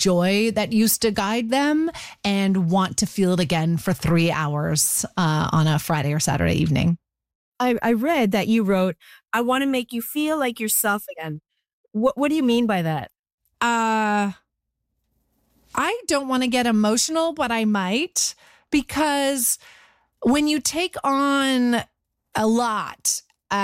joy that used to guide them and want to feel it again for 3 hours on a Friday or Saturday evening. I read that you wrote, I want to make you feel like yourself again. What do you mean by that? I don't want to get emotional, but I might, because when you take on a lot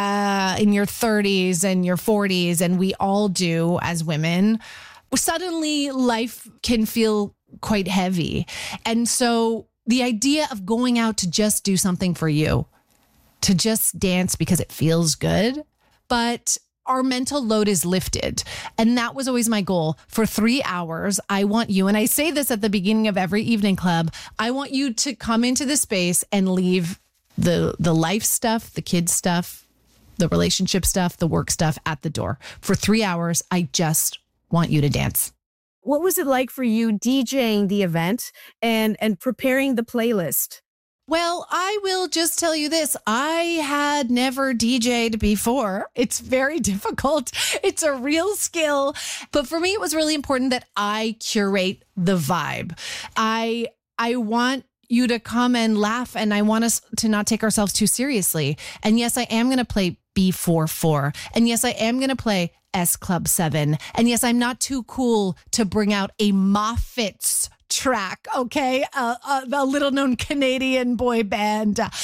in your 30s and your 40s, and we all do as women, suddenly life can feel quite heavy. And so the idea of going out to just do something for you, to just dance because it feels good, but our mental load is lifted. And that was always my goal. For 3 hours, I want you, and I say this at the beginning of every evening club, I want you to come into the space and leave the life stuff, the kids stuff, the relationship stuff, the work stuff at the door. For 3 hours, I just want you to dance. What was it like for you DJing the event and preparing the playlist? Well, I will just tell you this. I had never DJ'd before. It's very difficult. It's a real skill. But for me, it was really important that I curate the vibe. I want you to come and laugh, and I want us to not take ourselves too seriously. And yes, I am going to play B44. And yes, I am going to play S Club 7. And yes, I'm not too cool to bring out a Moffats track, okay? A little known Canadian boy band. And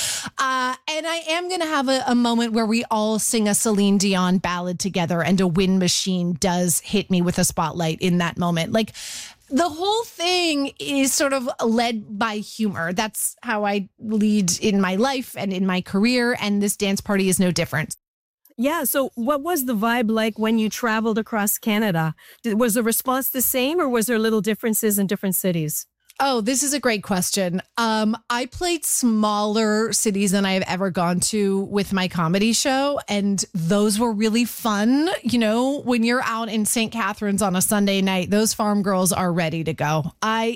I am going to have a moment where we all sing a Celine Dion ballad together, and a wind machine does hit me with a spotlight in that moment. Like, the whole thing is sort of led by humor. That's how I lead in my life and in my career, and this dance party is no different. Yeah. So what was the vibe like when you traveled across Canada? Was the response the same, or was there little differences in different cities? Oh, this is a great question. I played smaller cities than I've ever gone to with my comedy show, and those were really fun. You know, when you're out in St. Catharines on a Sunday night, those farm girls are ready to go.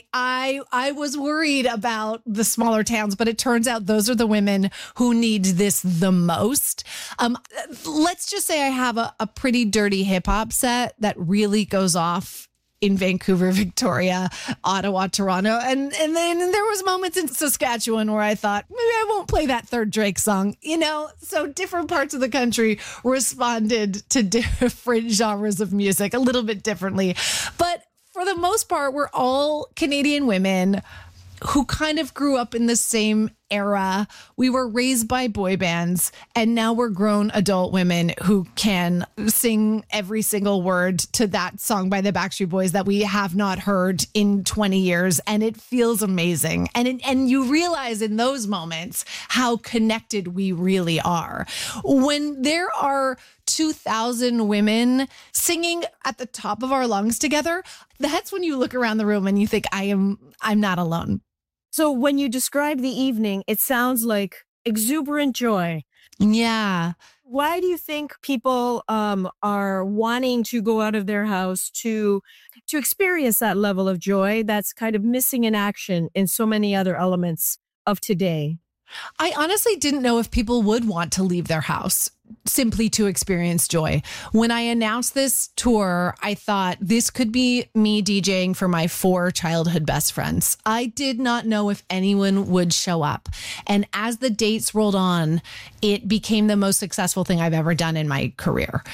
I was worried about the smaller towns, but it turns out those are the women who need this the most. Let's just say I have a pretty dirty hip hop set that really goes off in Vancouver, Victoria, Ottawa, Toronto. And then there was moments in Saskatchewan where I thought, maybe I won't play that third Drake song, you know? So different parts of the country responded to different genres of music a little bit differently. But for the most part, we're all Canadian women who kind of grew up in the same era. We were raised by boy bands, and now we're grown adult women who can sing every single word to that song by the Backstreet Boys that we have not heard in 20 years. And it feels amazing. And you realize in those moments how connected we really are. When there are 2,000 women singing at the top of our lungs together, that's when you look around the room and you think, I'm not alone. So when you describe the evening, it sounds like exuberant joy. Yeah. Why do you think people are wanting to go out of their house to experience that level of joy that's kind of missing in action in so many other elements of today? I honestly didn't know if people would want to leave their house simply to experience joy. When I announced this tour, I thought this could be me DJing for my 4 childhood best friends. I did not know if anyone would show up. And as the dates rolled on, it became the most successful thing I've ever done in my career.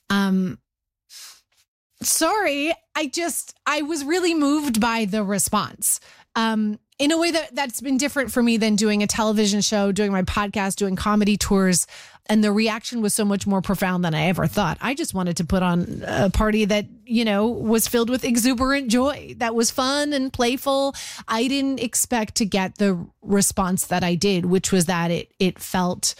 Sorry, I was really moved by the response. In a way that's been different for me than doing a television show, doing my podcast, doing comedy tours. And the reaction was so much more profound than I ever thought. I just wanted to put on a party that, you know, was filled with exuberant joy, that was fun and playful. I didn't expect to get the response that I did, which was that it felt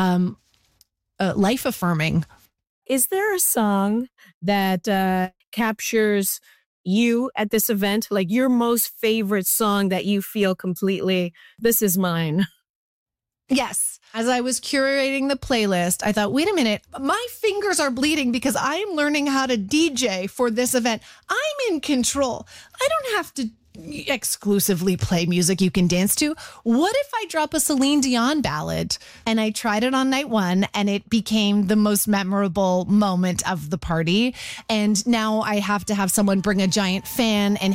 life affirming. Is there a song that captures you at this event, like your most favorite song that you feel completely, this is mine? Yes. As I was curating the playlist, I thought, wait a minute, my fingers are bleeding because I am learning how to DJ for this event. I'm in control. I don't have to exclusively play music you can dance to. What if I drop a Celine Dion ballad? And I tried it on night 1, and it became the most memorable moment of the party. And now I have to have someone bring a giant fan and